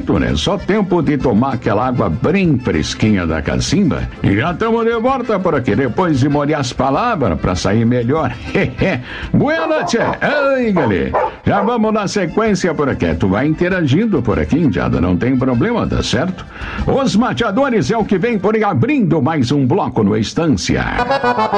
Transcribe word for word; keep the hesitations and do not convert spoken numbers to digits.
bonito, né? Só tempo de tomar aquela água bem fresquinha da cacimba. E já estamos de volta por aqui, depois de molhar as palavras pra sair melhor. Boa noite. Ai, galera. Já vamos na sequência por aqui. Tu vai interagindo por aqui, indiada, não tem problema, tá certo? Os Mateadores é o que vem por aí, abrindo mais um bloco no Estância.